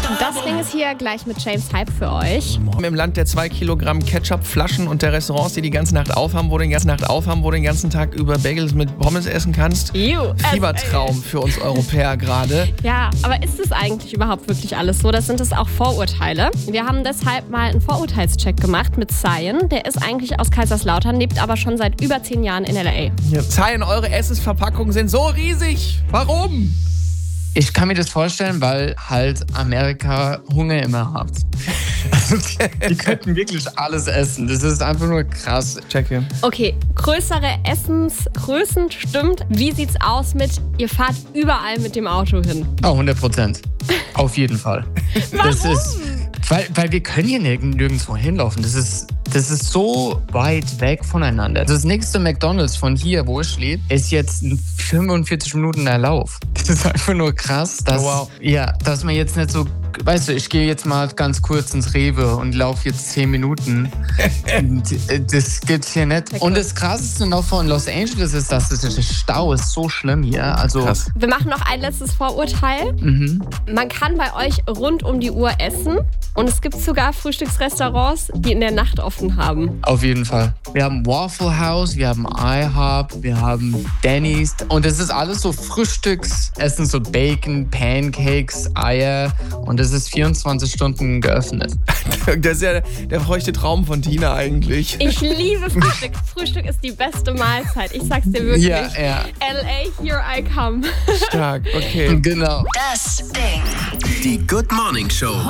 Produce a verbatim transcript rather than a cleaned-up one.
Das Ding ist hier gleich mit James Hype für euch. Im Land der zwei Kilogramm Ketchup-Flaschen und der Restaurants, die die ganze Nacht aufhaben, wo du den ganzen Nacht aufhaben, wo du den ganzen Tag über Bagels mit Pommes essen kannst. Ew, Fiebertraum für uns Europäer gerade. Ja, aber ist es eigentlich überhaupt wirklich alles so? Das sind es auch Vorurteile. Wir haben deshalb mal einen Vorurteilscheck gemacht mit Cyan. Der ist eigentlich aus Kaiserslautern, lebt aber schon seit über zehn Jahren in L A. Ja, Cyan, eure Essensverpackungen sind so riesig. Warum? Ich kann mir das vorstellen, weil halt Amerika Hunger immer hat. Die könnten wirklich alles essen. Das ist einfach nur krass. Checke. Okay, größere Essensgrößen stimmt. Wie sieht's aus mit, ihr fahrt überall mit dem Auto hin? Oh, hundert Prozent. Auf jeden Fall. Warum? Das ist, weil, weil wir können hier nirg- nirgendwo hinlaufen. Das ist, das ist so weit weg voneinander. Das nächste McDonald's von hier, wo ich lebe, ist jetzt ein fünfundvierzig Minuten Lauf. Das ist einfach nur krass, dass, Oh, wow. ja, dass man jetzt nicht so, weißt du, ich gehe jetzt mal ganz kurz ins Rewe und laufe jetzt zehn Minuten. Das gibt's hier nicht. Und das Krasseste noch von Los Angeles ist, dass der Stau ist so schlimm hier. Also, Krass. Wir machen noch ein letztes Vorurteil. Mhm. Man kann bei euch rund um die Uhr essen. Und es gibt sogar Frühstücksrestaurants, die in der Nacht offen haben. Auf jeden Fall. Wir haben Waffle House, wir haben IHOP, wir haben Denny's. Und das ist alles so Frühstücksessen, so Bacon, Pancakes, Eier. Und das ist vierundzwanzig Stunden geöffnet. Das ist ja der feuchte Traum von Tina eigentlich. Ich liebe Frühstück. Frühstück ist die beste Mahlzeit. Ich sag's dir wirklich. Ja, ja. L A, here I come. Stark, okay. Genau. Das Ding. Die Good Morning Show.